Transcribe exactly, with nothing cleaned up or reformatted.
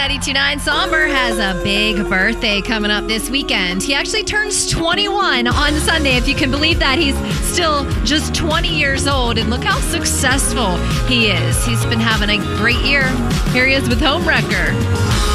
ninety-two point nine. Somber has a big birthday coming up this weekend. He actually turns twenty-one on Sunday. If you can believe that, he's still just twenty years old. And look how successful he is. He's been having a great year. Here he is with Homewrecker.